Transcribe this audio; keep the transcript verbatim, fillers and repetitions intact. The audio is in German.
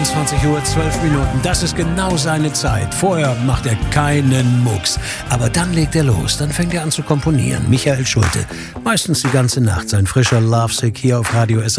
zweiundzwanzig Uhr zwölf Minuten. Das ist genau seine Zeit. Vorher macht er keinen Mucks. Aber dann legt er los. Dann fängt er an zu komponieren. Michael Schulte. Meistens die ganze Nacht. Sein frischer Lovesick hier auf Radio S